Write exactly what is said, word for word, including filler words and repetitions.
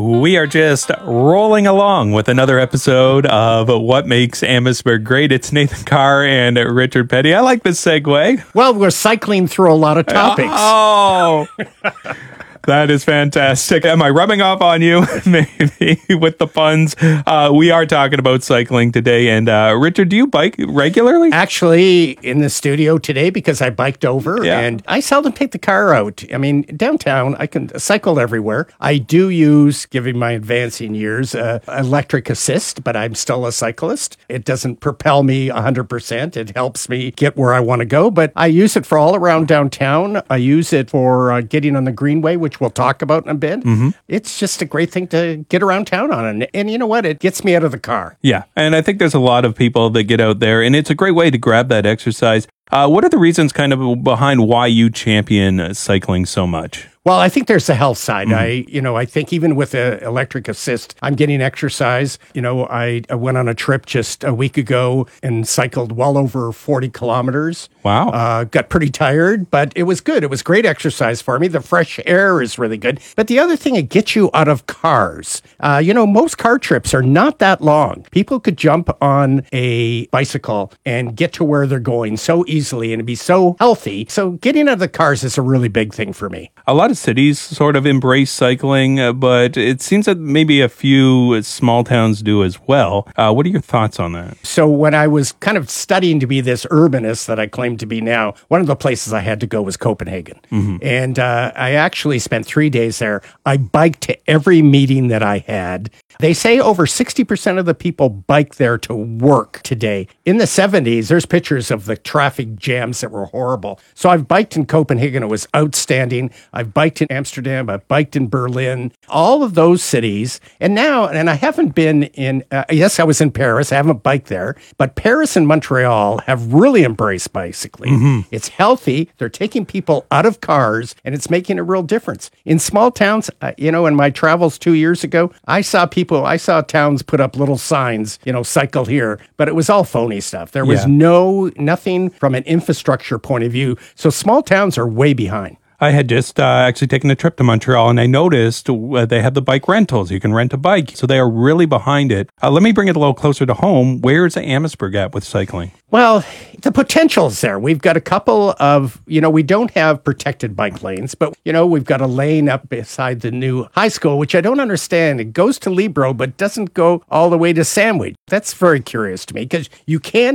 We are just rolling along with another episode of What Makes Amherstburg Great. It's Nathan Carr and Richard Petty. I like this segue. Well, we're cycling through a lot of topics. Oh, that is fantastic. Am I rubbing off on you? Maybe with the puns. Uh, we are talking about cycling today. And uh, Richard, do you bike regularly? Actually, in the studio today because I biked over Yeah. and I seldom take the car out. I mean, downtown, I can cycle everywhere. I do use, given my advancing years, uh, electric assist, but I'm still a cyclist. It doesn't propel me one hundred percent. It helps me get where I want to go, but I use it for all around downtown. I use it for uh, getting on the Greenway, which we'll talk about in a bit. Mm-hmm. It's just a great thing to get around town on. And, and you know what? It gets me out of the car. Yeah. And I think there's a lot of people that get out there, and it's a great way to grab that exercise. Uh, what are the reasons kind of behind why you champion uh, cycling so much? Well, I think there's the health side. Mm-hmm. I, you know, I think even with the electric assist, I'm getting exercise. You know, I, I went on a trip just a week ago and cycled well over forty kilometers. Wow. Uh, got pretty tired, but it was good. It was great exercise for me. The fresh air is really good. But the other thing, it gets you out of cars. Uh, you know, most car trips are not that long. People could jump on a bicycle and get to where they're going so easily and be so healthy. So getting out of the cars is a really big thing for me. A lot of cities sort of embrace cycling, uh, but it seems that maybe a few small towns do as well. Uh, what are your thoughts on that? So when I was kind of studying to be this urbanist that I claim to be now, one of the places I had to go was Copenhagen. Mm-hmm. And uh, I actually spent three days there. I biked to every meeting that I had. They say over sixty percent of the people bike there to work today. In the seventies, there's pictures of the traffic jams that were horrible. So I've biked in Copenhagen. It was outstanding. I've biked in Amsterdam. I've biked in Berlin. All of those cities. And now, and I haven't been in, uh, yes, I was in Paris. I haven't biked there. But Paris and Montreal have really embraced bicycling. Mm-hmm. It's healthy. They're taking people out of cars, and it's making a real difference. In small towns, uh, you know, in my travels two years ago, I saw people I saw towns put up little signs, you know, cycle here, but it was all phony stuff. There was Yeah. no, nothing from an infrastructure point of view. So small towns are way behind. I had just uh, actually taken a trip to Montreal, and I noticed uh, they have the bike rentals. You can rent a bike. So they are really behind it. Uh, let me bring it a little closer to home. Where's Amherstburg at with cycling? Well, the potential's there. We've got a couple of, you know, we don't have protected bike lanes, but, you know, we've got a lane up beside the new high school, which I don't understand. It goes to Libro, but doesn't go all the way to Sandwich. That's very curious to me because you can't